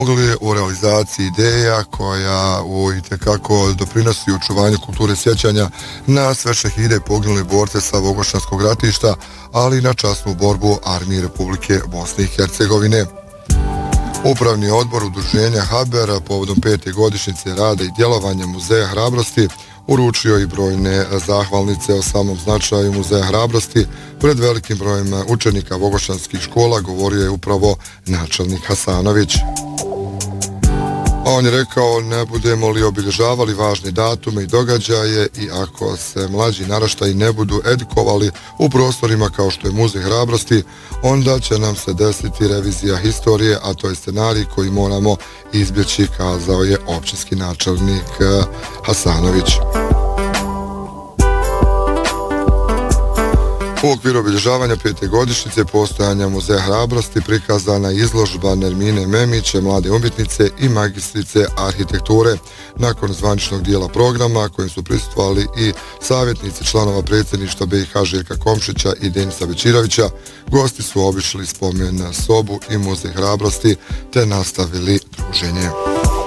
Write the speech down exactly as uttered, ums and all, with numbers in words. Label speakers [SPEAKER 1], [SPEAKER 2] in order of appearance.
[SPEAKER 1] Mogli u realizaciji ideja koja u itekako doprinosi očuvanju kulture sjećanja na sve šehide poginuli borce sa Vogošćanskog ratišta, ali i na časnu borbu Armije Republike Bosne i Hercegovine. Upravni odbor udruženja Haber povodom pete godišnjice rada i djelovanja Muzeja hrabrosti uručio i brojne zahvalnice. O samom značaju Muzeja hrabrosti pred velikim brojem učenika vogošćanskih škola govorio je upravo načelnik Hasanović. On je rekao, ne budemo li obilježavali važne datume i događaje i ako se mlađi naraštaji ne budu edukovali u prostorima kao što je Muzej hrabrosti, onda će nam se desiti revizija historije, a to je scenarij koji moramo izbjeći, kazao je općinski načelnik Hasanović. U okviru obilježavanja pete godišnjice postojanja Muzeja hrabrosti prikazana je izložba Nermine Memiće, mlade umjetnice i magistrice arhitekture. Nakon zvaničnog dijela programa kojim su prisustvovali i savjetnici članova predsjedništva B i H Željka Komšića i Denisa Bečirovića, gosti su obišli spomen sobu i Muzej hrabrosti te nastavili druženje.